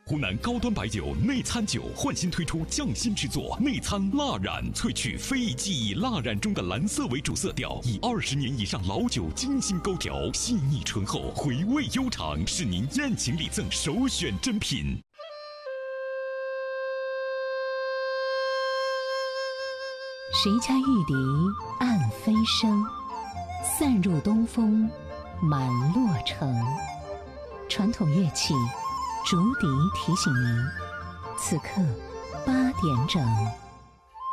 湖南高端白酒内参酒焕新推出匠心制作内参蜡染，萃取非遗技艺蜡染中的蓝色为主色调，以20年以上老酒精心勾调，细腻醇厚，回味悠长，是您宴请礼赠首选珍品。 谁家玉笛暗飞声，散入东风满洛城。传统乐器竹笛提醒您，此刻8点整。